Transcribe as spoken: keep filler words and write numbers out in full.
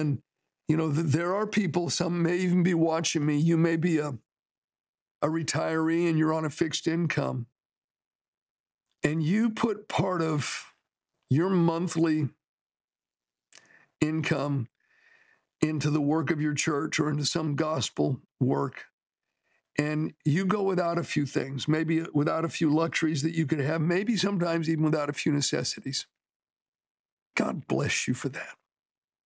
again, you know, th- there are people, some may even be watching me. You may be a, a retiree and you're on a fixed income. And you put part of your monthly income into the work of your church or into some gospel work. And you go without a few things, maybe without a few luxuries that you could have, maybe sometimes even without a few necessities. God bless you for that.